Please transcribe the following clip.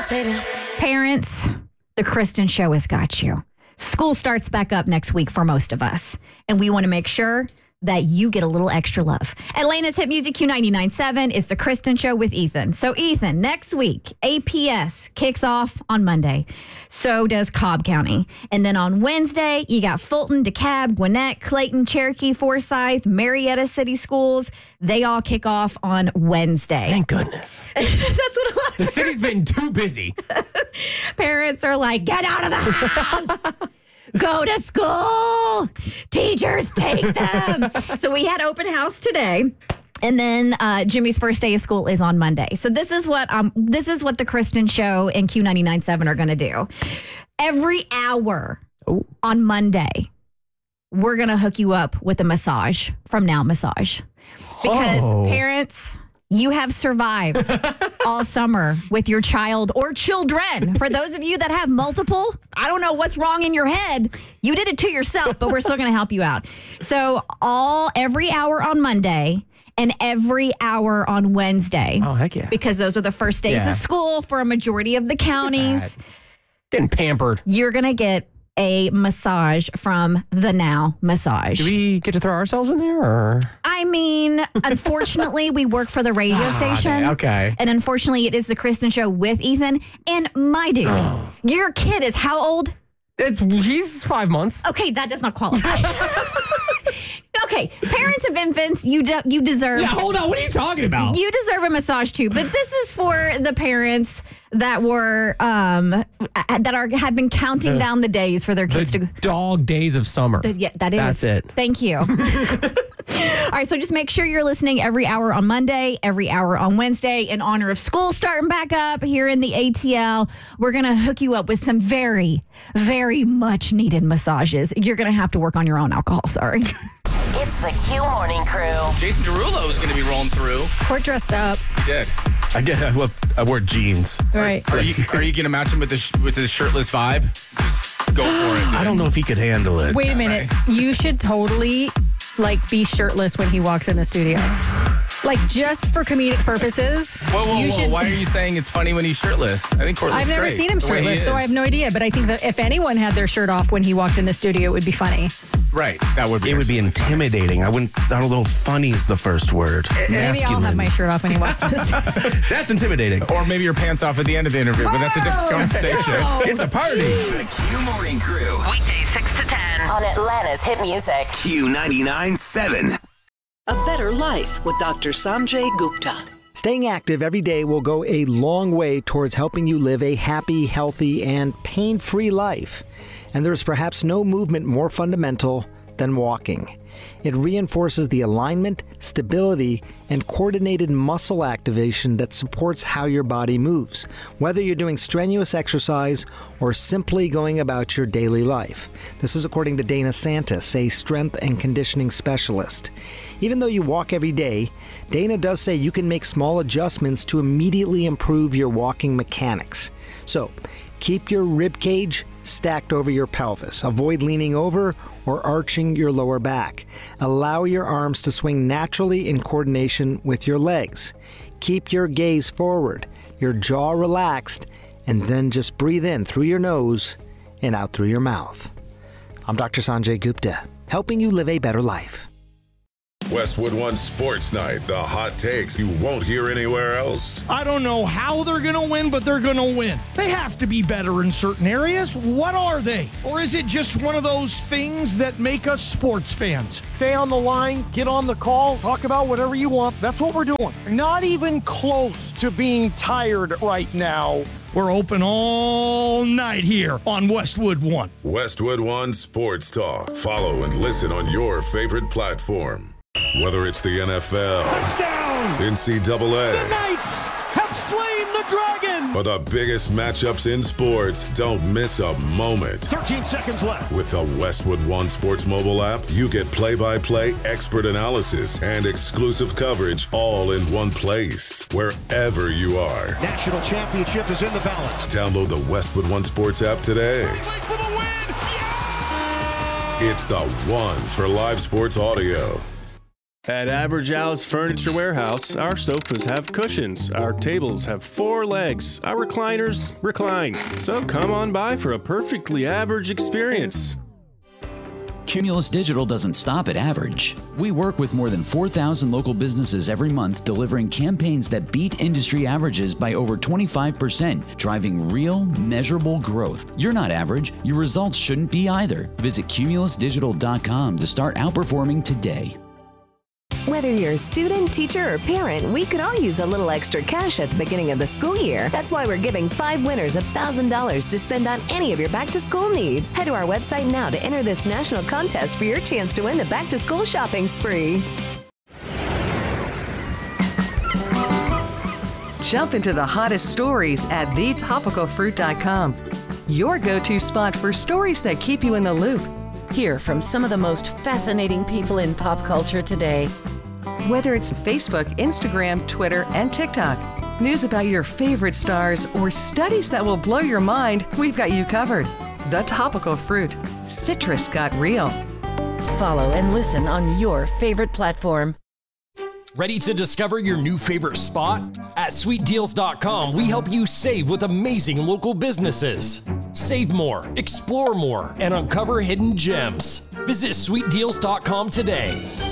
irritating. Parents, the Kristen Show has got you. School starts back up next week for most of us, and we want to make sure that you get a little extra love. Atlanta's Hit Music Q99.7 is the Kristen Show with Ethan. So, Ethan, next week, APS kicks off on Monday. So does Cobb County. And then on Wednesday, you got Fulton, DeKalb, Gwinnett, Clayton, Cherokee, Forsyth, Marietta City Schools. They all kick off on Wednesday. Thank goodness. That's what a lot of The city's been too busy. parents are like, get out of the house. Go to school. Teachers take them. So we had open house today. And then Jimmy's first day of school is on Monday. So this is what the Kristen Show and Q99.7 are going to do. Every hour on Monday, we're going to hook you up with a massage from Now Massage. Because parents, you have survived all summer with your child or children. For those of you that have multiple, I don't know what's wrong in your head. You did it to yourself, but we're still going to help you out. So every hour on Monday and every hour on Wednesday. Oh, heck yeah. Because those are the first days of school for a majority of the counties. Getting pampered. You're going to get a massage from the Now Massage. Do we get to throw ourselves in there? Or? I mean, unfortunately, we work for the radio station. Okay. And unfortunately, it is the Kristen Show with Ethan. And my dude, your kid is how old? He's 5 months. Okay, that does not qualify. Okay, parents of infants, you deserve. Yeah, hold on. What are you talking about? You deserve a massage too, but this is for the parents that were have been counting down the days for their kids to dog days of summer. Yeah, that is. That's it. Thank you. All right, so just make sure you're listening every hour on Monday, every hour on Wednesday, in honor of school starting back up here in the ATL. We're going to hook you up with some very, very much needed massages. You're going to have to work on your own alcohol, sorry. It's the Q Morning Crew. Jason Derulo is going to be rolling through. We're dressed up. He did. I wear jeans. Right. Are you going to match him with his shirtless vibe? Just go for it. Dude. I don't know if he could handle it. Wait a minute. You should totally be shirtless when he walks in the studio. Just for comedic purposes. Whoa. Why are you saying it's funny when he's shirtless? I think Courtney's I've never great, seen him the way he shirtless, so is. I have no idea. But I think that if anyone had their shirt off when he walked in the studio, it would be funny. Right. That would be. It would be intimidating. I don't know if funny's the first word. Maybe I'll have my shirt off when he walks in the studio. That's intimidating. Or maybe your pants off at the end of the interview, but that's a different conversation. No. It's a party. The Q Morning Crew. Weekdays 6 to 10 on Atlanta's Hit Music. Q99.7. A Better Life with Dr. Sanjay Gupta. Staying active every day will go a long way towards helping you live a happy, healthy, and pain-free life. And there's perhaps no movement more fundamental than walking. It reinforces the alignment, stability, and coordinated muscle activation that supports how your body moves, whether you're doing strenuous exercise or simply going about your daily life. This is according to Dana Santis, a strength and conditioning specialist. Even though you walk every day, Dana does say you can make small adjustments to immediately improve your walking mechanics. So, keep your rib cage stacked over your pelvis. Avoid leaning over or arching your lower back. Allow your arms to swing naturally in coordination with your legs. Keep your gaze forward, your jaw relaxed, and then just breathe in through your nose and out through your mouth. I'm Dr. Sanjay Gupta, helping you live a better life. Westwood One Sports Night, the hot takes you won't hear anywhere else. I don't know how they're going to win, but they're going to win. They have to be better in certain areas. What are they? Or is it just one of those things that make us sports fans? Stay on the line, get on the call, talk about whatever you want. That's what we're doing. Not even close to being tired right now. We're open all night here on Westwood One. Westwood One Sports Talk. Follow and listen on your favorite platform. Whether it's the NFL, Touchdown! NCAA, The Knights have slain the dragon! or the biggest matchups in sports, don't miss a moment. 13 seconds left. With the Westwood One Sports mobile app, you get play-by-play expert analysis and exclusive coverage all in one place, wherever you are. National championship is in the balance. Download the Westwood One Sports app today. For the win! Yeah! It's the one for live sports audio. At Average Al's Furniture Warehouse, our sofas have cushions, our tables have 4 legs, our recliners recline. So come on by for a perfectly average experience. Cumulus Digital doesn't stop at average. We work with more than 4,000 local businesses every month, delivering campaigns that beat industry averages by over 25%, driving real, measurable growth. You're not average. Your results shouldn't be either. Visit cumulusdigital.com to start outperforming today. Whether you're a student, teacher, or parent, we could all use a little extra cash at the beginning of the school year. That's why we're giving 5 winners $1,000 to spend on any of your back-to-school needs. Head to our website now to enter this national contest for your chance to win the back-to-school shopping spree. Jump into the hottest stories at thetopicalfruit.com. Your go-to spot for stories that keep you in the loop. Hear from some of the most fascinating people in pop culture today. Whether it's Facebook, Instagram, Twitter, and TikTok, news about your favorite stars, or studies that will blow your mind, we've got you covered. The Topical Fruit. Citrus got real. Follow and listen on your favorite platform. Ready to discover your new favorite spot? At sweetdeals.com, we help you save with amazing local businesses. Save more, explore more, and uncover hidden gems. Visit sweetdeals.com today.